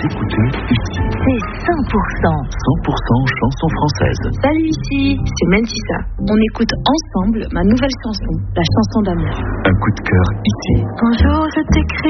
écoutez ici. C'est 100%. 100% chanson française. Salut, ici, c'est Mentissa. On écoute ensemble ma nouvelle chanson, la chanson d'amour. Un coup de cœur ici. Un jour je t'écris